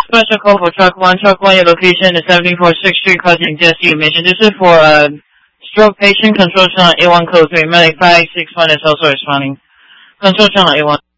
Special call for truck 1. Truck 1, your location is 74 6th Street, causing just emission. This is for a stroke patient. Control channel A1 code 3. Medic 561 is also responding. Control channel A1.